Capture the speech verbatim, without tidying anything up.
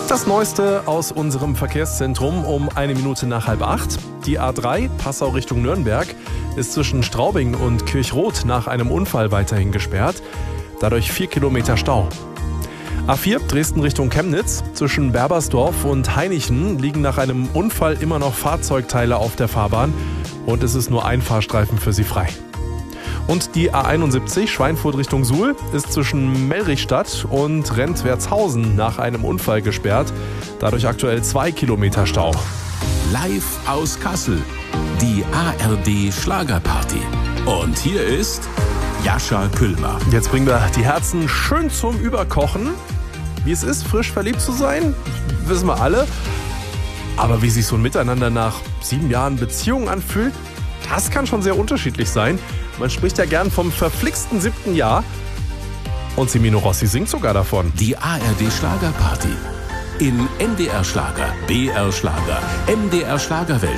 Das Neueste aus unserem Verkehrszentrum um eine Minute nach halb acht. Die A drei, Passau Richtung Nürnberg, ist zwischen Straubing und Kirchroth nach einem Unfall weiterhin gesperrt. Dadurch vier Kilometer Stau. A vier, Dresden Richtung Chemnitz. Zwischen Berbersdorf und Hainichen liegen nach einem Unfall immer noch Fahrzeugteile auf der Fahrbahn und es ist nur ein Fahrstreifen für sie frei. Und die A einundsiebzig, Schweinfurt Richtung Suhl, ist zwischen Mellrichstadt und Rentwertshausen nach einem Unfall gesperrt. Dadurch aktuell zwei Kilometer Stau. Live aus Kassel, die A R D Schlagerparty. Und hier ist Jascha Küllmer. Jetzt bringen wir die Herzen schön zum Überkochen. Wie es ist, frisch verliebt zu sein, wissen wir alle. Aber wie sich so ein Miteinander nach sieben Jahren Beziehung anfühlt, das kann schon sehr unterschiedlich sein. Man spricht ja gern vom verflixten siebten Jahr. Und Semino Rossi singt sogar davon. Die A R D Schlagerparty. In N D R Schlager, B R Schlager, M D R Schlagerwelt.